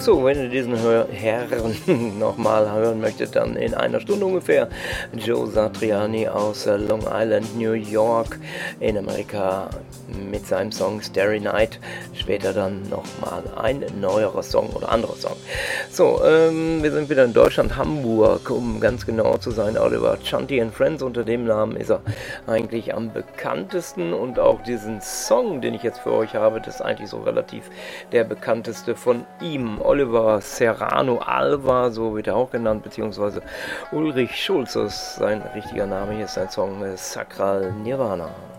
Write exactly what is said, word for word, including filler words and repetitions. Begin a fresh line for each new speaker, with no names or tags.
So, wenn ihr diesen Hör Herren nochmal hören möchtet, dann in einer Stunde ungefähr. Joe Satriani aus Long Island, New York in Amerika mit seinem Song Starry Night. Später dann nochmal ein neuerer Song oder anderer Song. So, ähm, wir sind wieder in Deutschland, Hamburg, um ganz genau zu sein. Oliver Chanty and Friends, unter dem Namen ist er eigentlich am bekanntesten. Und auch diesen Song, den ich jetzt für euch habe, das ist eigentlich so relativ der bekannteste von ihm. Oliver Serrano Alva, so wird er auch genannt, beziehungsweise Ulrich Schulz, das ist sein richtiger Name. Hier ist sein Song Sakral Nirvana.